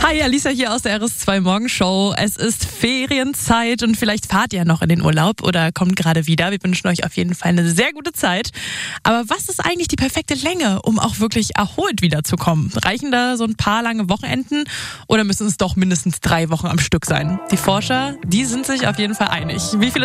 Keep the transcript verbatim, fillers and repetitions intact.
Hi, Alisa hier aus der R S zwei Morgenshow. Es ist Ferienzeit und vielleicht fahrt ihr noch in den Urlaub oder kommt gerade wieder. Wir wünschen euch auf jeden Fall eine sehr gute Zeit. Aber was ist eigentlich die perfekte Länge, um auch wirklich erholt wiederzukommen? Reichen da so ein paar lange Wochenenden oder müssen es doch mindestens drei Wochen am Stück sein? Die Forscher, die sind sich auf jeden Fall einig. Wie viele